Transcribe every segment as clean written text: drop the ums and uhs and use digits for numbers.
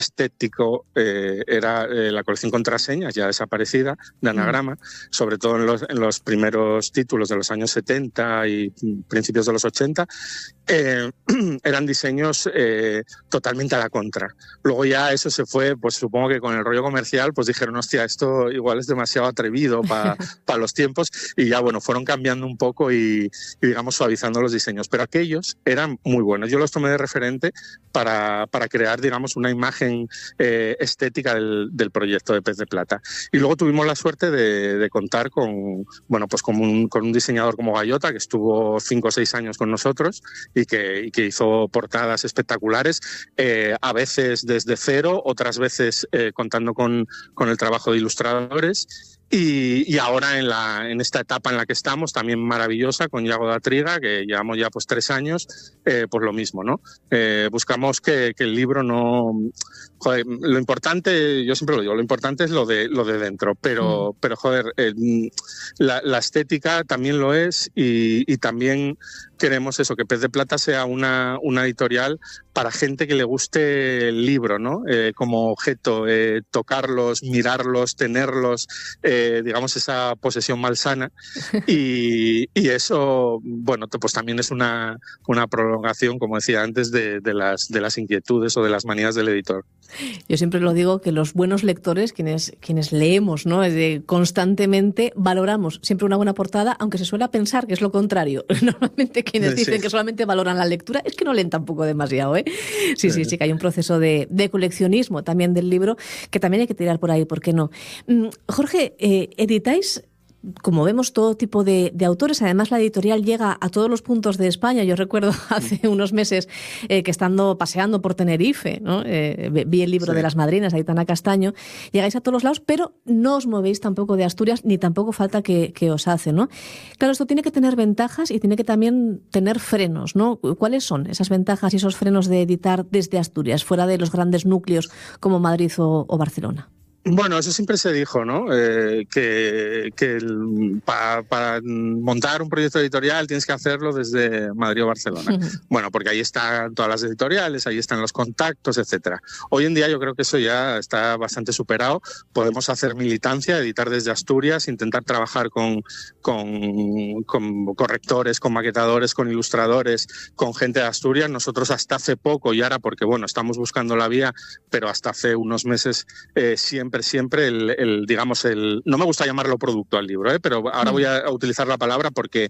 estético era la colección Contraseñas, ya desaparecida, de Anagrama, sobre todo en los primeros títulos de los años 70 y principios de los 80, eran diseños totalmente a la contra. Luego ya eso se fue, pues supongo que con el rollo comercial, pues dijeron, hostia, esto igual es demasiado atrevido para los tiempos, y ya bueno, fueron cambiando un poco y digamos suavizando los diseños, pero aquellos eran muy buenos. Yo los tomé de referente para crear, digamos, una imagen estética del proyecto de Pez de Plata. Y luego tuvimos la suerte de contar con un diseñador como Gayota, que estuvo 5 o 6 años con nosotros y que hizo portadas espectaculares, a veces desde cero, otras veces contando con el trabajo de ilustradores. Y ahora en esta etapa en la que estamos, también maravillosa, con Iago da Triga, que llevamos ya pues 3 años, pues lo mismo, ¿no? Buscamos que el libro no... Joder, lo importante, yo siempre lo digo, lo importante es lo de dentro, pero joder, la estética también lo es, y también queremos eso, que Pez de Plata sea una editorial para gente que le guste el libro, ¿no? Como objeto, tocarlos, mirarlos, tenerlos, digamos, esa posesión malsana. Y eso, bueno, pues también es una prolongación, como decía antes, de las inquietudes o de las manías del editor. Yo siempre lo digo, que los buenos lectores, quienes leemos, ¿no?, constantemente, valoramos siempre una buena portada, aunque se suele pensar que es lo contrario. Normalmente quienes dicen que solamente valoran la lectura es que no leen tampoco demasiado, ¿eh? Sí, que hay un proceso de coleccionismo también del libro, que también hay que tirar por ahí, ¿por qué no? Jorge, editáis, como vemos, todo tipo de autores. Además, la editorial llega a todos los puntos de España. Yo recuerdo hace unos meses que estando paseando por Tenerife, ¿no? Vi el libro de las madrinas de Aitana Castaño. Llegáis a todos los lados, pero no os movéis tampoco de Asturias, ni tampoco falta que os hace, ¿no? Claro, esto tiene que tener ventajas y tiene que también tener frenos, ¿no? ¿Cuáles son esas ventajas y esos frenos de editar desde Asturias, fuera de los grandes núcleos como Madrid o Barcelona? Bueno, eso siempre se dijo, ¿no? Que para montar un proyecto editorial tienes que hacerlo desde Madrid o Barcelona. Bueno, porque ahí están todas las editoriales, ahí están los contactos, etcétera. Hoy en día yo creo que eso ya está bastante superado. Podemos hacer militancia, editar desde Asturias, intentar trabajar con correctores, con maquetadores, con ilustradores, con gente de Asturias. Nosotros hasta hace poco, y ahora porque, bueno, estamos buscando la vía, pero hasta hace unos meses siempre digamos, no me gusta llamarlo producto al libro, pero ahora voy a utilizar la palabra porque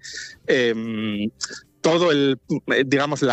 todo digamos,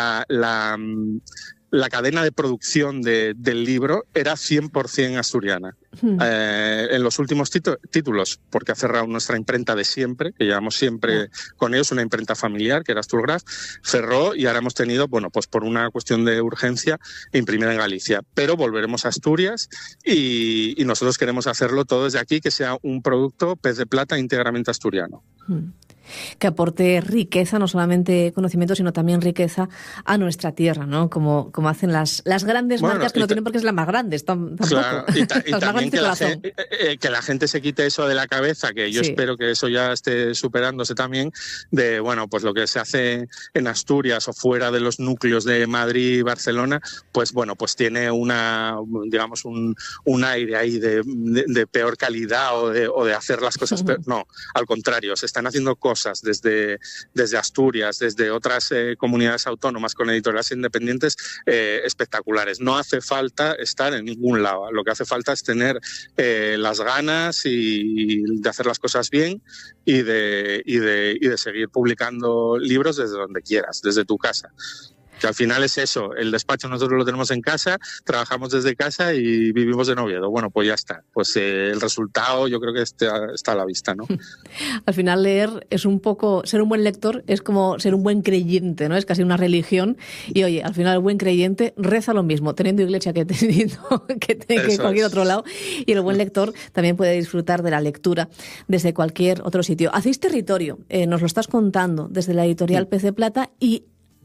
la cadena de producción del libro era 100% asturiana. En los últimos títulos, porque ha cerrado nuestra imprenta de siempre, que llevamos siempre con ellos, una imprenta familiar, que era Asturgraf, cerró, y ahora hemos tenido, bueno, pues por una cuestión de urgencia, imprimir en Galicia. Pero volveremos a Asturias y nosotros queremos hacerlo todo desde aquí, que sea un producto Pez de Plata íntegramente asturiano. Que aporte riqueza, no solamente conocimiento, sino también riqueza a nuestra tierra, ¿no? Como hacen las grandes marcas, que no tienen por qué ser las más grandes tampoco. Claro, y también que la gente se quite eso de la cabeza, que yo espero que eso ya esté superándose también, de, bueno, pues lo que se hace en Asturias o fuera de los núcleos de Madrid y Barcelona, pues bueno, pues tiene digamos, un aire ahí de peor calidad o de hacer las cosas peor. No, al contrario, se están haciendo cosas desde Asturias, desde otras comunidades autónomas con editoriales independientes espectaculares. No hace falta estar en ningún lado. Lo que hace falta es tener las ganas y de hacer las cosas bien y de seguir publicando libros desde donde quieras, desde tu casa. Que al final es eso, el despacho nosotros lo tenemos en casa, trabajamos desde casa y vivimos en Oviedo. Bueno, pues ya está. Pues el resultado yo creo que está a la vista, ¿no? Al final leer es un poco, ser un buen lector es como ser un buen creyente, ¿no? Es casi una religión. Y oye, al final el buen creyente reza lo mismo, teniendo iglesia que cualquier otro lado. Y el buen lector también puede disfrutar de la lectura desde cualquier otro sitio. Hacéis territorio, nos lo estás contando, desde la editorial Pez de Plata, y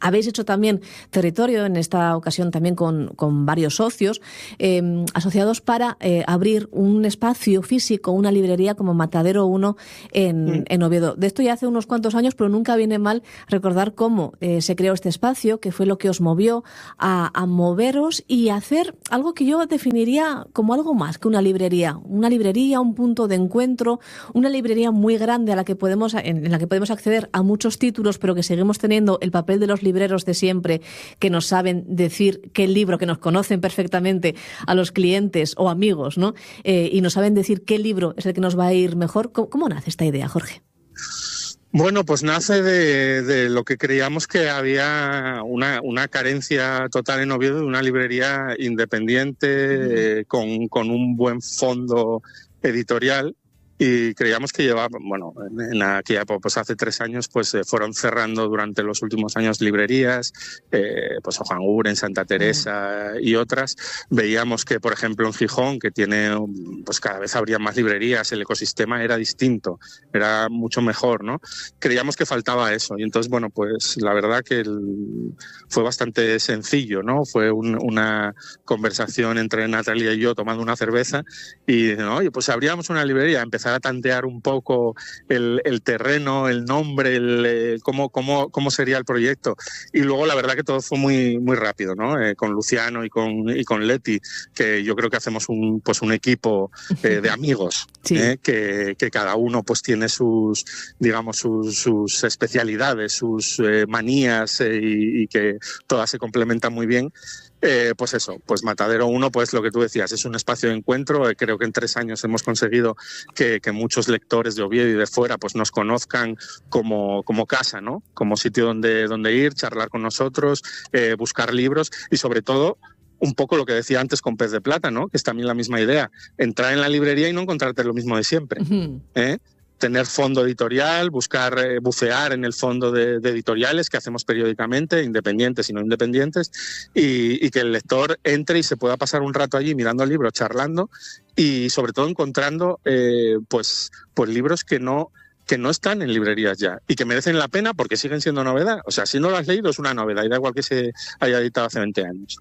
Habéis hecho también territorio, en esta ocasión también con varios socios asociados para abrir un espacio físico, una librería como Matadero 1 en Oviedo. De esto ya hace unos cuantos años, pero nunca viene mal recordar cómo se creó este espacio, que fue lo que os movió a moveros y hacer algo que yo definiría como algo más que una librería, un punto de encuentro, una librería muy grande en la que podemos acceder a muchos títulos, pero que seguimos teniendo el papel de los libreros de siempre, que nos saben decir qué libro, que nos conocen perfectamente a los clientes o amigos, ¿no? Y nos saben decir qué libro es el que nos va a ir mejor. ¿Cómo nace esta idea, Jorge? Bueno, pues nace de lo que creíamos que había una carencia total en Oviedo de una librería independiente con un buen fondo editorial. Y creíamos que en aquella época, pues hace 3 años, pues fueron cerrando durante los últimos años librerías, pues Juan Uren, Santa Teresa y otras. Veíamos que, por ejemplo, en Gijón, que tiene, pues cada vez habría más librerías, el ecosistema era distinto, era mucho mejor, ¿no? Creíamos que faltaba eso. Y entonces, bueno, pues la verdad que fue bastante sencillo, ¿no? Fue una conversación entre Natalia y yo tomando una cerveza y dicen, oye, pues abríamos una librería, empezar a tantear un poco el terreno, el nombre, cómo sería el proyecto. Y luego la verdad que todo fue muy, muy rápido, ¿no? Con Luciano y con Leti, que yo creo que hacemos un equipo de amigos, sí. Que cada uno pues tiene sus especialidades, sus manías y que todas se complementan muy bien. Pues eso, pues Matadero 1, pues lo que tú decías, es un espacio de encuentro. Creo que en 3 años hemos conseguido que muchos lectores de Oviedo y de fuera pues nos conozcan como casa, ¿no? Como sitio donde ir, charlar con nosotros, buscar libros y sobre todo un poco lo que decía antes con Pez de Plata, ¿no? Que es también la misma idea, entrar en la librería y no encontrarte lo mismo de siempre. Tener fondo editorial, buscar bucear en el fondo de editoriales que hacemos periódicamente, independientes y no independientes, y que el lector entre y se pueda pasar un rato allí mirando el libro, charlando y sobre todo encontrando pues libros que no están en librerías ya y que merecen la pena porque siguen siendo novedad. O sea, si no lo has leído es una novedad y da igual que se haya editado hace 20 años.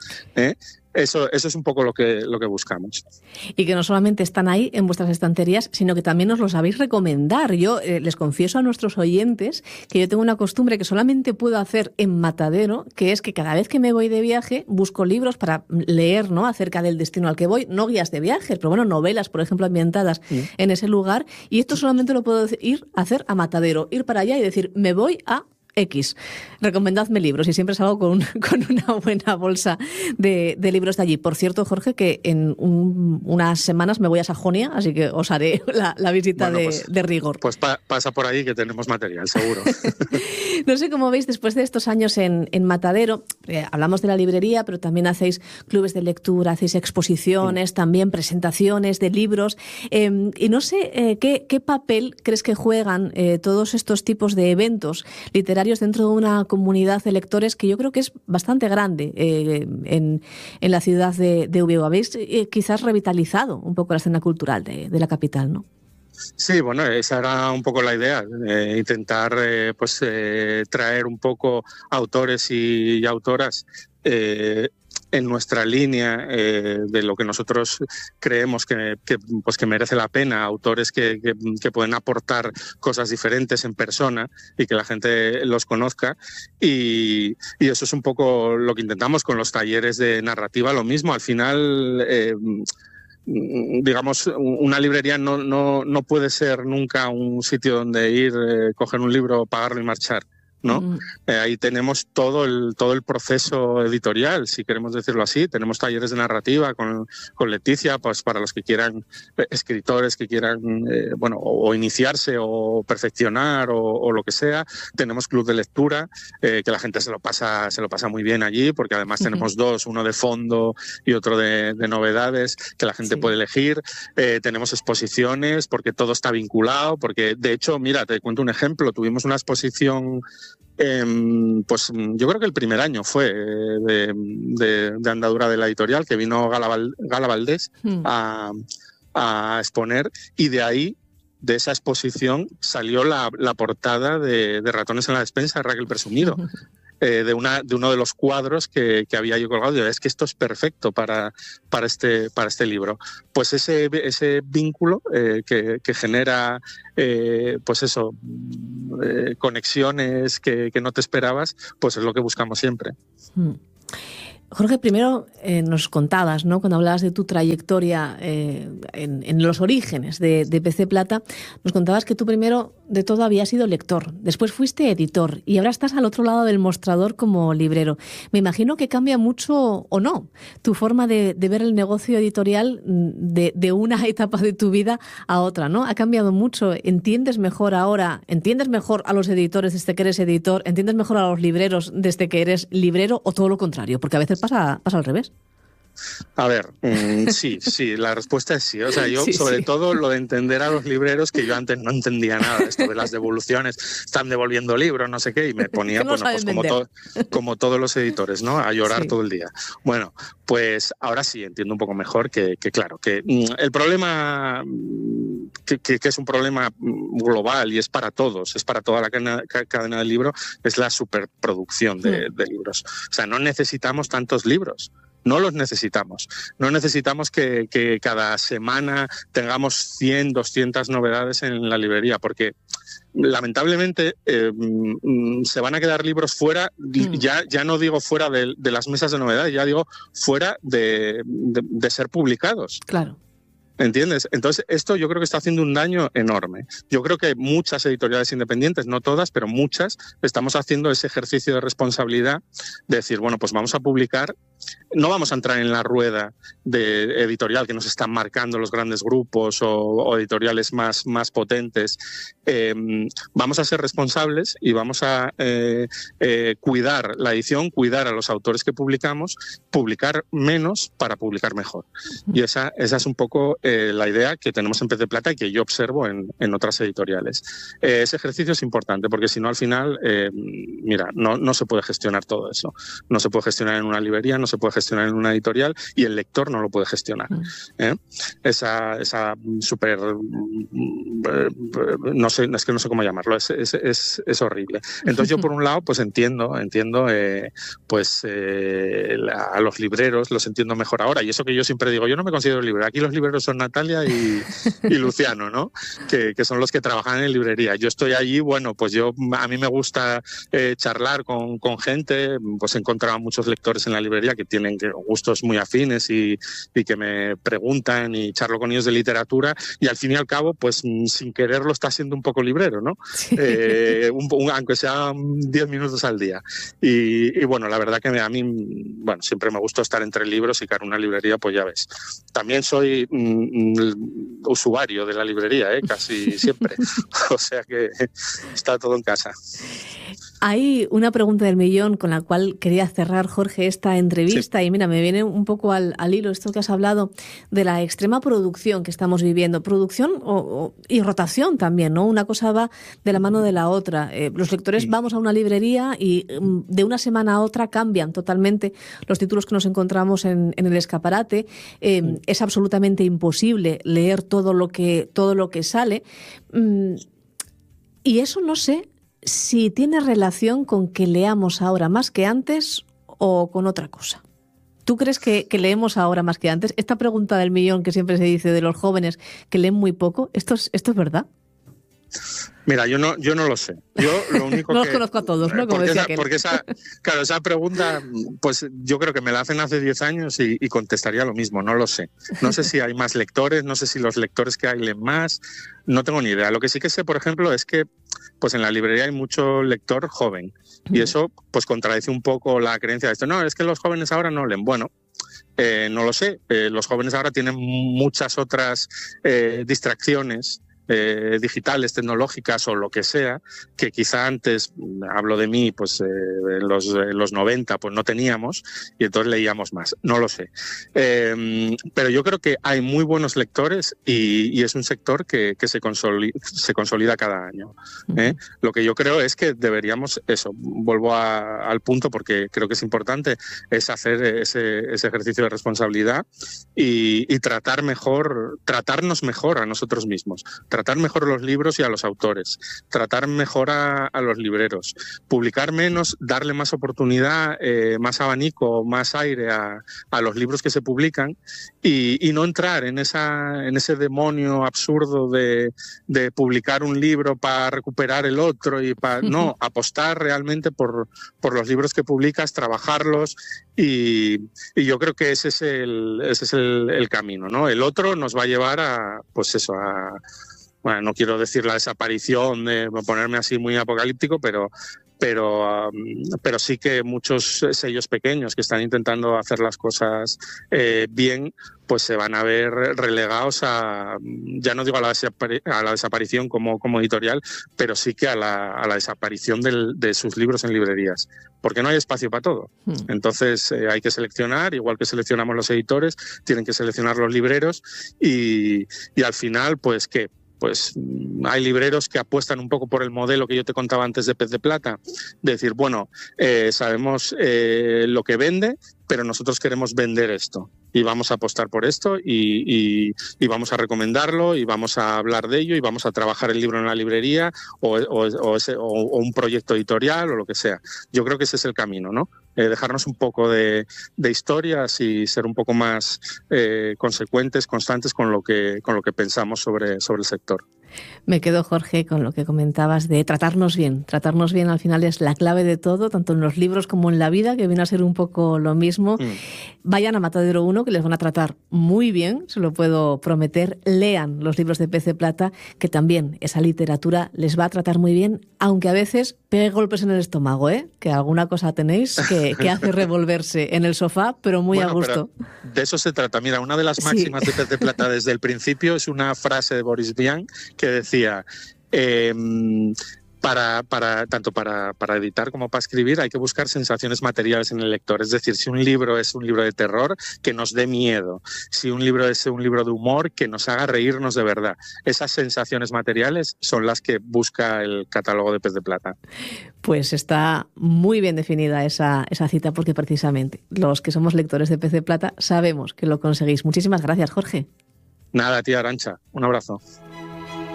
Eso es un poco lo que buscamos. Y que no solamente están ahí en vuestras estanterías, sino que también nos los sabéis recomendar. Yo les confieso a nuestros oyentes que yo tengo una costumbre que solamente puedo hacer en Matadero, que es que cada vez que me voy de viaje busco libros para leer, ¿no?, acerca del destino al que voy, no guías de viaje, pero bueno, novelas, por ejemplo, ambientadas en ese lugar, y esto solamente lo puedo ir a hacer a Matadero, ir para allá y decir, me voy a X. Recomendadme libros y siempre salgo con una buena bolsa de libros de allí. Por cierto, Jorge, que en unas semanas me voy a Sajonia, así que os haré la visita de rigor. Pues pasa por ahí que tenemos material, seguro. No sé cómo veis después de estos años en Matadero. Hablamos de la librería, pero también hacéis clubes de lectura, hacéis exposiciones, también presentaciones de libros. Y no sé qué papel crees que juegan todos estos tipos de eventos literarios dentro de una comunidad de lectores que yo creo que es bastante grande en la ciudad de Oviedo. Habéis quizás revitalizado un poco la escena cultural de la capital, ¿no? Sí, bueno, esa era un poco la idea, intentar traer un poco autores y autoras en nuestra línea de lo que nosotros creemos que merece la pena, autores que pueden aportar cosas diferentes en persona y que la gente los conozca, y eso es un poco lo que intentamos con los talleres de narrativa, lo mismo. Al final digamos, una librería no puede ser nunca un sitio donde ir, coger un libro, pagarlo y marchar, ¿no? Ahí tenemos todo el proceso editorial, si queremos decirlo así. Tenemos talleres de narrativa con Leticia, pues para los que quieran, escritores que quieran o iniciarse o perfeccionar o lo que sea. Tenemos club de lectura, que la gente se lo pasa muy bien allí, porque además tenemos dos, uno de fondo y otro de novedades, que la gente puede elegir. Tenemos exposiciones, porque todo está vinculado, porque de hecho, mira, te cuento un ejemplo. Tuvimos una exposición, pues yo creo que el primer año fue de andadura de la editorial, que vino Gala Valdés a exponer, y de ahí, de esa exposición, salió la portada de Ratones en la despensa, de Raquel Presumido. de uno de los cuadros que había yo colgado. Digo, es que esto es perfecto para este libro. Pues ese vínculo que genera, pues eso, conexiones que no te esperabas, pues es lo que buscamos siempre. Jorge, primero nos contabas, ¿no?, cuando hablabas de tu trayectoria en los orígenes de PC Plata, nos contabas que tú primero de todo habías sido lector, después fuiste editor y ahora estás al otro lado del mostrador como librero. Me imagino que cambia mucho, o no, tu forma de ver el negocio editorial de una etapa de tu vida a otra, ¿no? Ha cambiado mucho. ¿Entiendes mejor ahora? ¿Entiendes mejor a los editores desde que eres editor? ¿Entiendes mejor a los libreros desde que eres librero o todo lo contrario? Porque a veces pasa al revés. A ver, sí, la respuesta es sí. O sea, yo sobre todo lo de entender a los libreros, que yo antes no entendía nada, esto de las devoluciones, están devolviendo libros, no sé qué, y me ponía, bueno, pues como todos los editores, ¿no?, a llorar todo el día. Bueno, pues ahora sí entiendo un poco mejor que claro, que el problema, que es un problema global y es para todos, es para toda la cadena del libro, es la superproducción de libros. O sea, no necesitamos tantos libros. No los necesitamos. No necesitamos que cada semana tengamos 100, 200 novedades en la librería, porque lamentablemente se van a quedar libros fuera, ya no digo fuera de las mesas de novedades, ya digo fuera de ser publicados. Claro. ¿Entiendes? Entonces, esto yo creo que está haciendo un daño enorme. Yo creo que muchas editoriales independientes, no todas, pero muchas, estamos haciendo ese ejercicio de responsabilidad de decir, bueno, pues vamos a publicar, no vamos a entrar en la rueda de editorial que nos están marcando los grandes grupos o editoriales más potentes. Vamos a ser responsables y vamos a cuidar la edición, cuidar a los autores que publicamos, publicar menos para publicar mejor. Y esa es un poco la idea que tenemos en PC Plata y que yo observo en otras editoriales. Ese ejercicio es importante porque si no, al final, mira, no se puede gestionar todo eso. No se puede gestionar en una librería, no se puede gestionar en una editorial y el lector no lo puede gestionar. Esa súper... no sé, es que no sé cómo llamarlo, es horrible. Entonces yo por un lado pues entiendo a los libreros los entiendo mejor ahora, y eso que yo siempre digo, yo no me considero librero, aquí los libreros son Natalia y Luciano, ¿no? Que son los que trabajan en librería. Yo estoy allí, bueno, pues a mí me gusta charlar con gente, pues he encontrado muchos lectores en la librería que tienen gustos muy afines y que me preguntan y charlo con ellos de literatura, y al fin y al cabo pues sin quererlo está siendo un poco librero, ¿no? Sí. Aunque sea 10 minutos al día. Y bueno, la verdad que a mí, bueno, siempre me gusta estar entre libros y que en una librería, pues ya ves. También soy usuario de la librería, casi siempre. O sea que está todo en casa. Hay una pregunta del millón con la cual quería cerrar, Jorge, esta entrevista. Sí. Y mira, me viene un poco al hilo esto que has hablado de la extrema producción que estamos viviendo. Producción y rotación también, ¿no? Una cosa va de la mano de la otra. Los lectores vamos a una librería y de una semana a otra cambian totalmente los títulos que nos encontramos en el escaparate. Es absolutamente imposible leer todo lo que sale. Y eso no sé si tiene relación con que leamos ahora más que antes o con otra cosa. ¿Tú crees que leemos ahora más que antes? Esta pregunta del millón que siempre se dice de los jóvenes que leen muy poco, ¿esto es verdad? Mira, yo no lo sé. Yo lo único no los conozco a todos, ¿no? Como porque esa pregunta, pues yo creo que me la hacen hace 10 años y contestaría lo mismo, no lo sé. No sé si hay más lectores, no sé si los lectores que hay leen más, no tengo ni idea. Lo que sí que sé, por ejemplo, es que pues en la librería hay mucho lector joven y eso pues contradice un poco la creencia de esto. No, es que los jóvenes ahora no leen. Bueno, no lo sé. Los jóvenes ahora tienen muchas otras distracciones digitales, tecnológicas o lo que sea, que quizá antes, hablo de mí, pues en los 90 pues no teníamos y entonces leíamos más, no lo sé. Pero yo creo que hay muy buenos lectores y es un sector que se consolida cada año. Lo que yo creo es que deberíamos, vuelvo al punto porque creo que es importante, es hacer ese ejercicio de responsabilidad y tratarnos mejor a nosotros mismos. tratar mejor los libros y a los autores, tratar mejor a los libreros, publicar menos, darle más oportunidad, más abanico, más aire a los libros que se publican y no entrar en ese demonio absurdo de publicar un libro para recuperar el otro y no, apostar realmente por los libros que publicas, trabajarlos y yo creo que ese es el camino, ¿no? El otro nos va a llevar bueno, no quiero decir la desaparición, de ponerme así muy apocalíptico, pero sí que muchos sellos pequeños que están intentando hacer las cosas bien, pues se van a ver relegados ya no digo a la desaparición como editorial, pero sí que a la desaparición de sus libros en librerías, porque no hay espacio para todo. Entonces hay que seleccionar, igual que seleccionamos los editores, tienen que seleccionar los libreros y al final, pues, ¿qué? Pues hay libreros que apuestan un poco por el modelo que yo te contaba antes de Pez de Plata, de decir, bueno, sabemos lo que vende, pero nosotros queremos vender esto y vamos a apostar por esto y vamos a recomendarlo y vamos a hablar de ello y vamos a trabajar el libro en la librería o un proyecto editorial o lo que sea. Yo creo que ese es el camino, ¿no? Dejarnos un poco de historias y ser un poco más consecuentes, constantes con lo que pensamos sobre el sector. Me quedo, Jorge, con lo que comentabas de tratarnos bien. Tratarnos bien al final es la clave de todo, tanto en los libros como en la vida, que viene a ser un poco lo mismo. Vayan a Matadero 1, que les van a tratar muy bien, se lo puedo prometer. Lean los libros de Pez de Plata, que también esa literatura les va a tratar muy bien, aunque a veces pegue golpes en el estómago, que alguna cosa tenéis que hace revolverse en el sofá, pero muy a gusto. Pero de eso se trata. Mira, una de las máximas de Pez de Plata desde el principio es una frase de Boris Vian que decía, tanto para editar como para escribir hay que buscar sensaciones materiales en el lector. Es decir, si un libro es un libro de terror, que nos dé miedo. Si un libro es un libro de humor, que nos haga reírnos de verdad. Esas sensaciones materiales son las que busca el catálogo de Pez de Plata. Pues está muy bien definida esa cita, porque precisamente los que somos lectores de Pez de Plata sabemos que lo conseguís. Muchísimas gracias, Jorge. Nada, tía Arantxa. Un abrazo.